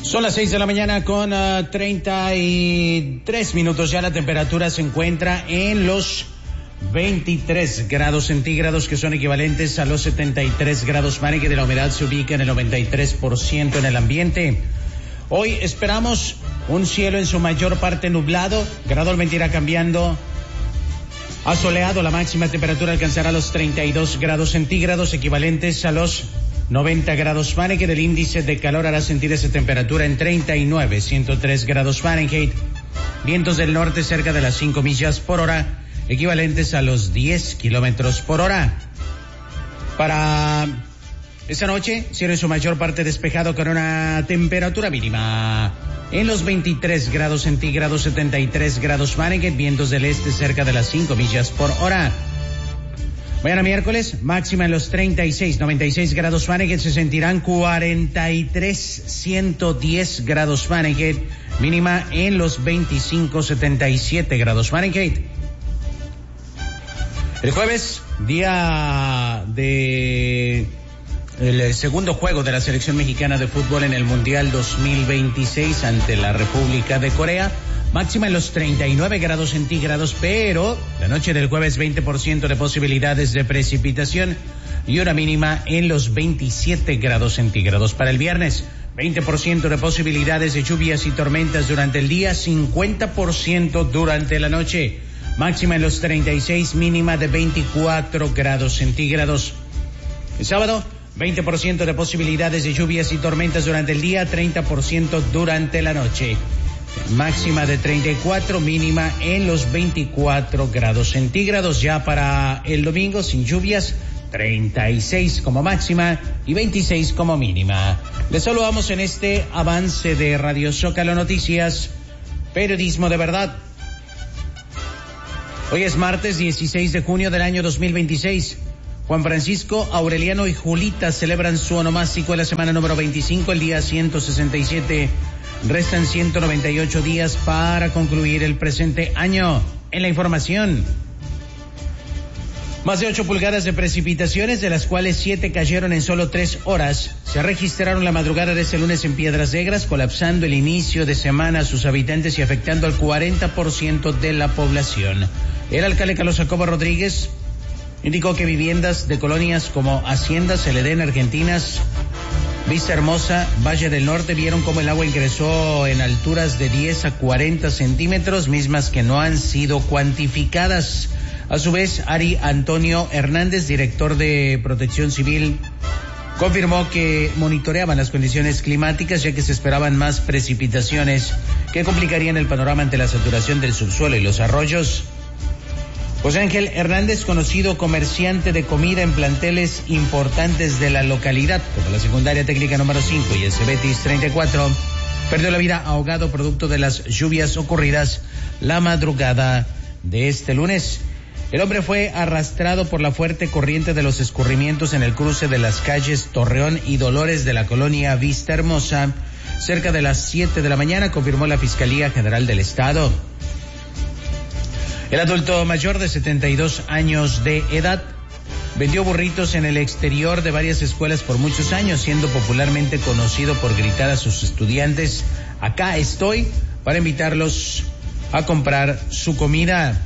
Son las 6 de la mañana con 33 minutos. Ya la temperatura se encuentra en los 23 grados centígrados, que son equivalentes a los 73 grados Fahrenheit. La humedad se ubica en el 93% en el ambiente. Hoy esperamos un cielo en su mayor parte nublado, gradualmente irá cambiando a soleado. La máxima temperatura alcanzará los 32 grados centígrados, equivalentes a los 90 grados Fahrenheit. El índice de calor hará sentir esa temperatura en 103 grados Fahrenheit. Vientos del norte cerca de las 5 millas por hora, equivalentes a los 10 kilómetros por hora. Para esta noche, cielo en su mayor parte despejado con una temperatura mínima en los 23 grados centígrados, 73 grados Fahrenheit. Vientos del este cerca de las 5 millas por hora. Mañana miércoles, máxima en los 96 grados Fahrenheit, se sentirán 110 grados Fahrenheit, mínima en los 77 grados Fahrenheit. El jueves, día de el segundo juego de la selección mexicana de fútbol en el Mundial 2026 ante la República de Corea. Máxima en los 39 grados centígrados, pero la noche del jueves 20% de posibilidades de precipitación y una mínima en los 27 grados centígrados. Para el viernes, 20% de posibilidades de lluvias y tormentas durante el día, 50% durante la noche. Máxima en los 36, mínima de 24 grados centígrados. El sábado, 20% de posibilidades de lluvias y tormentas durante el día, 30% durante la noche. Máxima de 34, mínima en los 24 grados centígrados. Ya para el domingo, sin lluvias, 36 como máxima y 26 como mínima. Les saludamos en este avance de Radio Zócalo Noticias, periodismo de verdad. Hoy es martes 16 de junio del año 2026. Juan Francisco, Aureliano y Julita celebran su onomástico en la semana número 25, el día 167. Restan 198 días para concluir el presente año. En la información, más de 8 pulgadas de precipitaciones, de las cuales 7 cayeron en solo 3 horas, se registraron la madrugada de este lunes en Piedras Negras, colapsando el inicio de semana a sus habitantes y afectando al 40% de la población. El alcalde Carlos Jacobo Rodríguez indicó que viviendas de colonias como Haciendas, El Edén, Argentinas, Vista Hermosa, Valle del Norte vieron cómo el agua ingresó en alturas de 10 a 40 centímetros, mismas que no han sido cuantificadas. A su vez, Ari Antonio Hernández, director de Protección Civil, confirmó que monitoreaban las condiciones climáticas, ya que se esperaban más precipitaciones que complicarían el panorama ante la saturación del subsuelo y los arroyos. José Ángel Hernández, conocido comerciante de comida en planteles importantes de la localidad, como la Secundaria Técnica número 5 y el Cebetis 34, perdió la vida ahogado producto de las lluvias ocurridas la madrugada de este lunes. El hombre fue arrastrado por la fuerte corriente de los escurrimientos en el cruce de las calles Torreón y Dolores de la colonia Vista Hermosa, cerca de las 7 de la mañana, confirmó la Fiscalía General del Estado. El adulto mayor de 72 años de edad vendió burritos en el exterior de varias escuelas por muchos años, siendo popularmente conocido por gritar a sus estudiantes: "Acá estoy", para invitarlos a comprar su comida.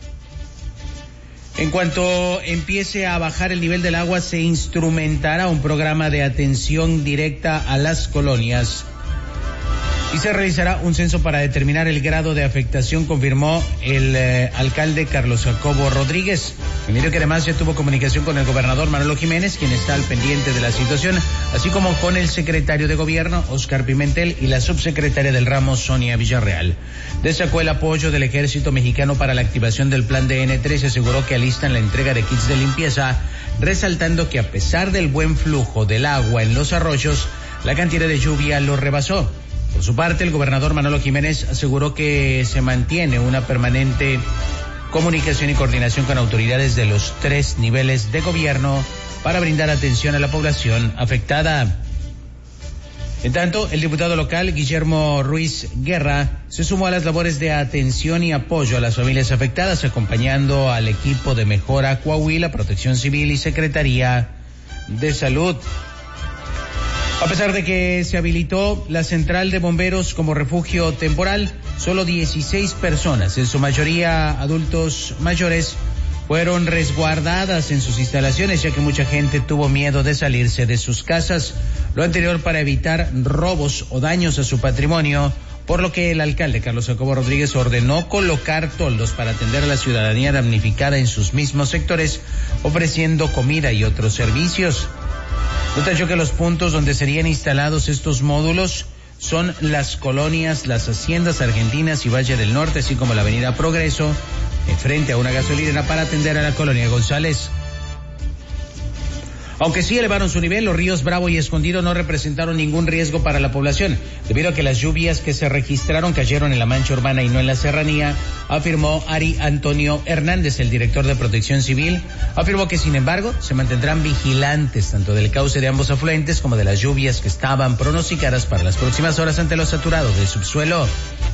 En cuanto empiece a bajar el nivel del agua, se instrumentará un programa de atención directa a las colonias y se realizará un censo para determinar el grado de afectación, confirmó el alcalde Carlos Jacobo Rodríguez. Mire que además ya tuvo comunicación con el gobernador Manolo Jiménez, quien está al pendiente de la situación, así como con el secretario de Gobierno, Oscar Pimentel, y la subsecretaria del ramo, Sonia Villarreal. Destacó el apoyo del Ejército Mexicano para la activación del plan de N3 y aseguró que alistan la entrega de kits de limpieza, resaltando que a pesar del buen flujo del agua en los arroyos, la cantidad de lluvia lo rebasó. Por su parte, el gobernador Manolo Jiménez aseguró que se mantiene una permanente comunicación y coordinación con autoridades de los 3 niveles de gobierno para brindar atención a la población afectada. En tanto, el diputado local, Guillermo Ruiz Guerra, se sumó a las labores de atención y apoyo a las familias afectadas, acompañando al equipo de Mejora Coahuila, Protección Civil y Secretaría de Salud. A pesar de que se habilitó la central de bomberos como refugio temporal, solo 16 personas, en su mayoría adultos mayores, fueron resguardadas en sus instalaciones, ya que mucha gente tuvo miedo de salirse de sus casas, lo anterior para evitar robos o daños a su patrimonio, por lo que el alcalde Carlos Jacobo Rodríguez ordenó colocar toldos para atender a la ciudadanía damnificada en sus mismos sectores, ofreciendo comida y otros servicios. Detalló que los puntos donde serían instalados estos módulos son las colonias Las Haciendas Argentinas y Valle del Norte, así como la avenida Progreso, frente a una gasolinera para atender a la colonia González. Aunque sí elevaron su nivel, los ríos Bravo y Escondido no representaron ningún riesgo para la población, debido a que las lluvias que se registraron cayeron en la mancha urbana y no en la serranía, afirmó Ari Antonio Hernández, el director de Protección Civil. Afirmó que, sin embargo, se mantendrán vigilantes tanto del cauce de ambos afluentes como de las lluvias que estaban pronosticadas para las próximas horas ante lo saturado del subsuelo.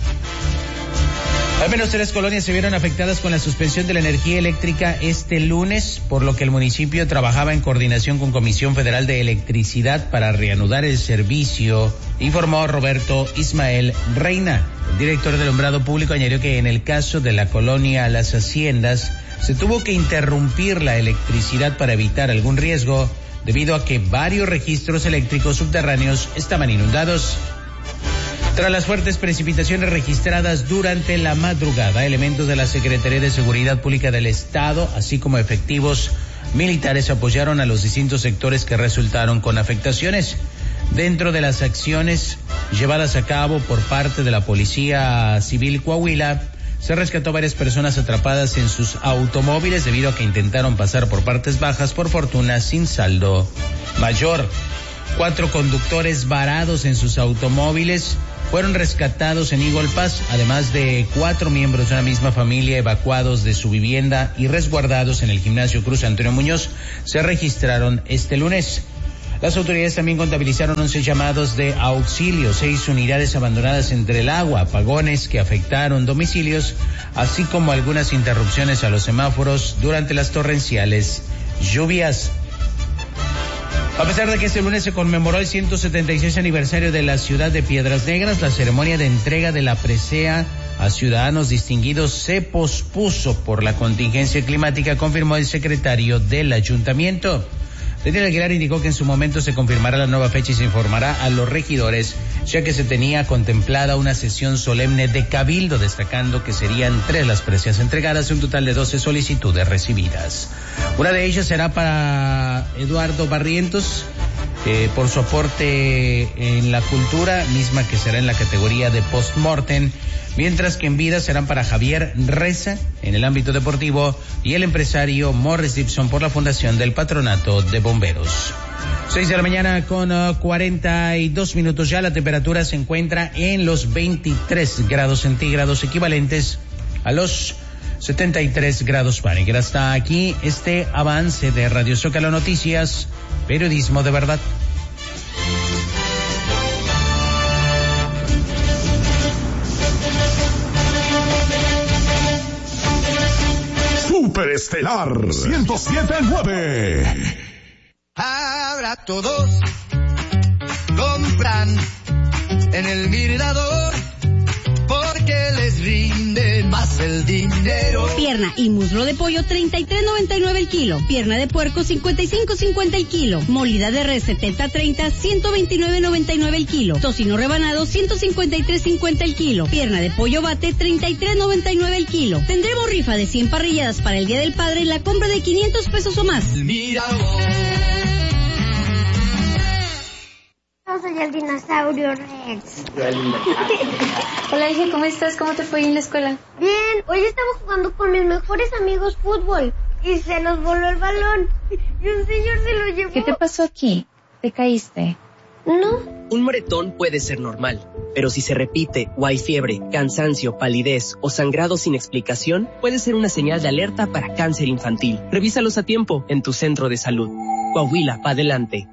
Al menos 3 colonias se vieron afectadas con la suspensión de la energía eléctrica este lunes, por lo que el municipio trabajaba en coordinación con Comisión Federal de Electricidad para reanudar el servicio, informó Roberto Ismael Reina. El director del alumbrado público añadió que en el caso de la colonia Las Haciendas se tuvo que interrumpir la electricidad para evitar algún riesgo, debido a que varios registros eléctricos subterráneos estaban inundados. Tras las fuertes precipitaciones registradas durante la madrugada, elementos de la Secretaría de Seguridad Pública del Estado, así como efectivos militares, apoyaron a los distintos sectores que resultaron con afectaciones. Dentro de las acciones llevadas a cabo por parte de la Policía Civil Coahuila, se rescató a varias personas atrapadas en sus automóviles debido a que intentaron pasar por partes bajas, por fortuna sin saldo mayor. 4 conductores varados en sus automóviles fueron rescatados en Eagle Pass, además de 4 miembros de una misma familia evacuados de su vivienda y resguardados en el gimnasio Cruz Antonio Muñoz se registraron este lunes. Las autoridades también contabilizaron 11 llamados de auxilio, 6 unidades abandonadas entre el agua, apagones que afectaron domicilios, así como algunas interrupciones a los semáforos durante las torrenciales lluvias. A pesar de que este lunes se conmemoró el 176 aniversario de la ciudad de Piedras Negras, la ceremonia de entrega de la presea a ciudadanos distinguidos se pospuso por la contingencia climática, confirmó el secretario del ayuntamiento. Daniel Aguilar indicó que en su momento se confirmará la nueva fecha y se informará a los regidores, ya que se tenía contemplada una sesión solemne de cabildo, destacando que serían 3 las preseas entregadas y un total de 12 solicitudes recibidas. Una de ellas será para Eduardo Barrientos, por su aporte en la cultura, misma que será en la categoría de post-mortem, mientras que en vida serán para Javier Reza en el ámbito deportivo y el empresario Morris Gibson por la fundación del Patronato de Bomberos. 6 de la mañana con 42 minutos ya, la temperatura se encuentra en los 23 grados centígrados, equivalentes a los 73 grados Fahrenheit. Hasta aquí este avance de Radio Zócalo Noticias, periodismo de verdad. Superestelar 107.9. Ahora todos compran en el Mirador porque les rinde más el dinero. Pierna y muslo de pollo 33.99 el kilo. Pierna de puerco 55.50 el kilo. Molida de res 70-30 129.99 el kilo. Tocino rebanado 153.50 el kilo. Pierna de pollo bate 33.99 el kilo. Tendremos rifa de 100 parrilladas para el Día del Padre en la compra de 500 pesos o más. El Mirador. Yo soy el dinosaurio Rex. Hola, hija, ¿cómo estás? ¿Cómo te fue en la escuela? Bien, hoy estaba jugando con mis mejores amigos fútbol y se nos voló el balón y un señor se lo llevó. ¿Qué te pasó aquí? ¿Te caíste? No. Un moretón puede ser normal, pero si se repite o hay fiebre, cansancio, palidez o sangrado sin explicación, puede ser una señal de alerta para cáncer infantil. Revísalos a tiempo en tu centro de salud. Coahuila, pa' adelante.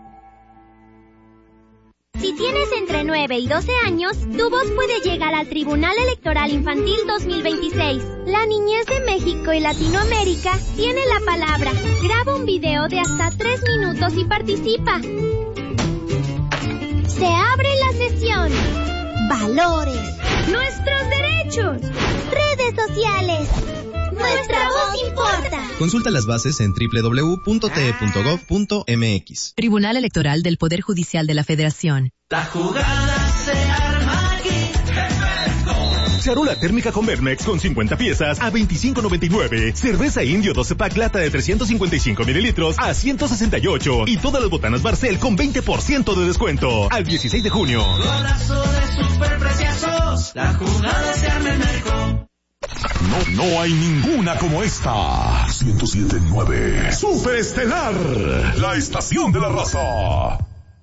Si tienes entre 9 y 12 años, tu voz puede llegar al Tribunal Electoral Infantil 2026. La niñez de México y Latinoamérica tiene la palabra. Graba un video de hasta 3 minutos y participa. Se abre la sesión. Valores. Nuestros derechos. Redes sociales. Nuestra voz importa. Consulta las bases en www.te.gov.mx. Tribunal Electoral del Poder Judicial de la Federación. La jugada se arma aquí. Charola térmica con Vermex con 50 piezas a $25.99. Cerveza Indio 12 pack lata de 355 mililitros a $168. Y todas las botanas Barcel con 20% de descuento. Al 16 de junio. Golazo de superpreciosos. La jugada se arma en Merco. No hay ninguna como esta. 107.9 Superestelar, la estación de la raza.